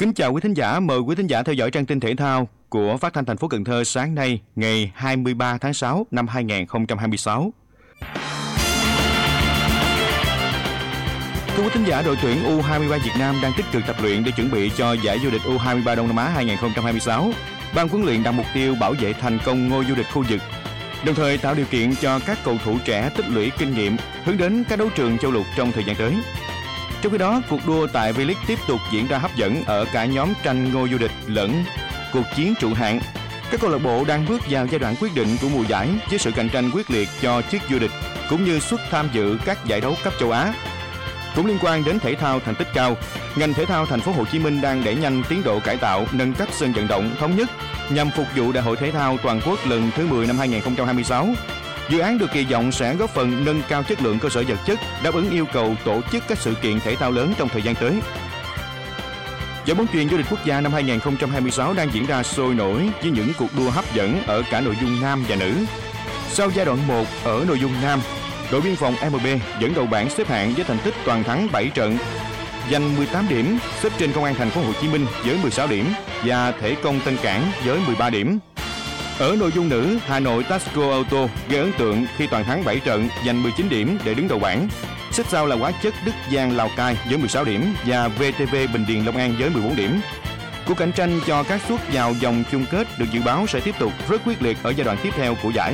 Kính chào quý thính giả, mời quý thính giả theo dõi trang tin thể thao của Phát thanh thành phố Cần Thơ sáng nay, ngày 23 tháng 6 năm 2026. Thưa quý thính giả, đội tuyển U23 Việt Nam đang tích cực tập luyện để chuẩn bị cho giải vô địch U23 Đông Nam Á 2026. Ban huấn luyện đặt mục tiêu bảo vệ thành công ngôi vô địch khu vực, đồng thời tạo điều kiện cho các cầu thủ trẻ tích lũy kinh nghiệm hướng đến các đấu trường châu lục trong thời gian tới. Trong khi đó, cuộc đua tại V-League tiếp tục diễn ra hấp dẫn ở cả nhóm tranh ngôi vô địch lẫn cuộc chiến trụ hạng. Các câu lạc bộ đang bước vào giai đoạn quyết định của mùa giải với sự cạnh tranh quyết liệt cho chức vô địch cũng như suất tham dự các giải đấu cấp châu Á. Cũng liên quan đến thể thao thành tích cao, ngành thể thao thành phố Hồ Chí Minh đang đẩy nhanh tiến độ cải tạo, nâng cấp sân vận động thống nhất nhằm phục vụ Đại hội thể thao toàn quốc lần thứ 10 năm 2026. Dự án được kỳ vọng sẽ góp phần nâng cao chất lượng cơ sở vật chất, đáp ứng yêu cầu tổ chức các sự kiện thể thao lớn trong thời gian tới. Giải bóng chuyền vô địch quốc gia năm 2026 đang diễn ra sôi nổi với những cuộc đua hấp dẫn ở cả nội dung nam và nữ. Sau giai đoạn 1 ở nội dung nam, đội biên phòng MB dẫn đầu bảng xếp hạng với thành tích toàn thắng 7 trận, giành 18 điểm, xếp trên Công an thành phố Hồ Chí Minh với 16 điểm và Thể công Tân Cảng với 13 điểm. Ở nội dung nữ, Hà Nội Tasco Auto gây ấn tượng khi toàn thắng 7 trận, giành 19 điểm để đứng đầu bảng. Xếp sau là Hóa chất Đức Giang Lào Cai với 16 điểm và VTV Bình Điền Long An với 14 điểm. Cuộc cạnh tranh cho các suất vào vòng chung kết được dự báo sẽ tiếp tục rất quyết liệt ở giai đoạn tiếp theo của giải.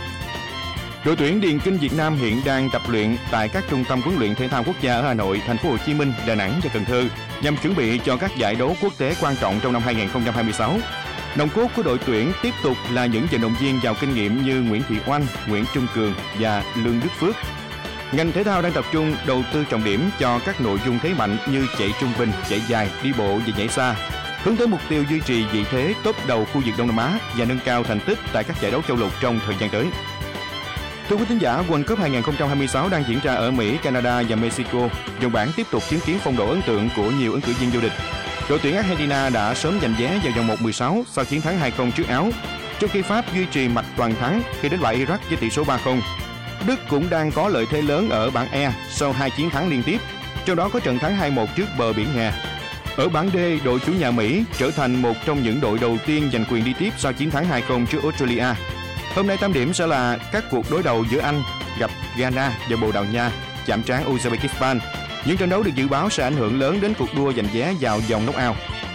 Đội tuyển điền kinh Việt Nam hiện đang tập luyện tại các trung tâm huấn luyện thể thao quốc gia ở Hà Nội, thành phố Hồ Chí Minh, Đà Nẵng và Cần Thơ nhằm chuẩn bị cho các giải đấu quốc tế quan trọng trong năm 2026. Nòng cốt của đội tuyển tiếp tục là những vận động viên giàu kinh nghiệm như Nguyễn Thị Oanh, Nguyễn Trung Cường và Lương Đức Phước. Ngành thể thao đang tập trung đầu tư trọng điểm cho các nội dung thế mạnh như chạy trung bình, chạy dài, đi bộ và nhảy xa, hướng tới mục tiêu duy trì vị thế top đầu khu vực Đông Nam Á và nâng cao thành tích tại các giải đấu châu lục trong thời gian tới. Thưa quý thính giả, World Cup 2026 đang diễn ra ở Mỹ, Canada và Mexico. Vòng bảng tiếp tục chứng kiến phong độ ấn tượng của nhiều ứng cử viên vô địch. Đội tuyển Argentina đã sớm giành vé vào vòng 1/16 sau chiến thắng 2-0 trước Áo, trong khi Pháp duy trì mạch toàn thắng khi đánh bại Iraq với tỷ số 3-0. Đức cũng đang có lợi thế lớn ở bảng E sau 2 chiến thắng liên tiếp, trong đó có trận thắng 2-1 trước bờ biển Hè. Ở bảng D, đội chủ nhà Mỹ trở thành một trong những đội đầu tiên giành quyền đi tiếp sau chiến thắng 2-0 trước Australia. Hôm nay tâm điểm sẽ là các cuộc đối đầu giữa Anh gặp Ghana và Bồ Đào Nha chạm trán Uzbekistan. Những trận đấu được dự báo sẽ ảnh hưởng lớn đến cuộc đua giành vé vào vòng knock-out.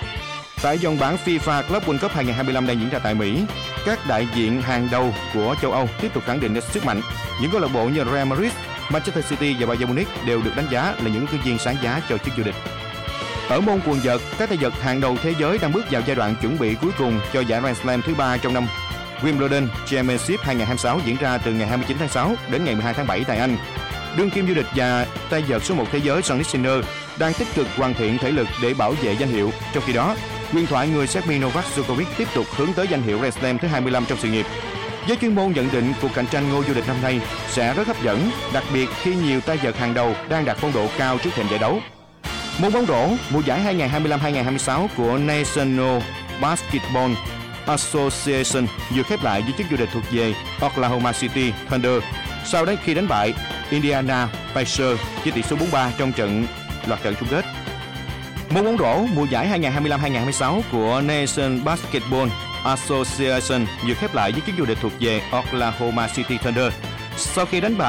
Tại vòng bảng FIFA Club World Cup 2025 đang diễn ra tại Mỹ, các đại diện hàng đầu của châu Âu tiếp tục khẳng định được sức mạnh. Những câu lạc bộ như Real Madrid, Manchester City và Bayern Munich đều được đánh giá là những ứng cử viên sáng giá cho chức vô địch. Ở môn quần vợt, các tay vợt hàng đầu thế giới đang bước vào giai đoạn chuẩn bị cuối cùng cho giải Grand Slam thứ 3 trong năm. Wimbledon Championship 2026 diễn ra từ ngày 29 tháng 6 đến ngày 12 tháng 7 tại Anh. Đương kim vô địch và tay vợt số 1 thế giới Jannik Sinner đang tích cực hoàn thiện thể lực để bảo vệ danh hiệu. Trong khi đó, huyền thoại người Serbia Novak Djokovic tiếp tục hướng tới danh hiệu Grand Slam thứ 25 trong sự nghiệp. Giới chuyên môn nhận định cuộc cạnh tranh ngôi vô địch năm nay sẽ rất hấp dẫn, đặc biệt khi nhiều tay vợt hàng đầu đang đạt phong độ cao trước thềm giải đấu. Môn bóng rổ, mùa giải 2025-2026 của National Basketball Association vừa khép lại với chức vô địch thuộc về Oklahoma City Thunder sau đó khi đánh bại Indiana Pacers với tỷ số 4-3 trong loạt trận chung kết. Môn bóng rổ, mùa giải 2025-2026 của National Basketball Association vừa khép lại với chức vô địch thuộc về Oklahoma City Thunder sau khi đánh bại